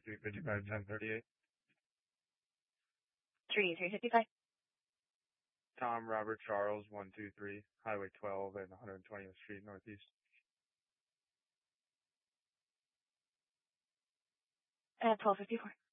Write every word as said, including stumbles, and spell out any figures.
three fifty-five, ten thirty-eight. Three, three fifty-five. Tom Robert Charles, one two three, Highway twelve and one hundred twentieth Street Northeast. Uh, twelve fifty-four.